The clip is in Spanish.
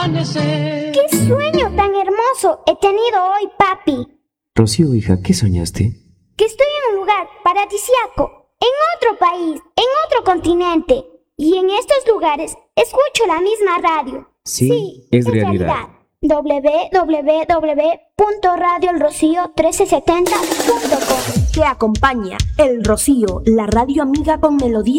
¡Qué sueño tan hermoso he tenido hoy, papi! Rocío, hija, ¿qué soñaste? Que estoy en un lugar paradisíaco, en otro país, en otro continente. Y en estos lugares escucho la misma radio. Sí, es realidad. www.radioelrocío1370.com. Te acompaña El Rocío, la radio amiga con melodía.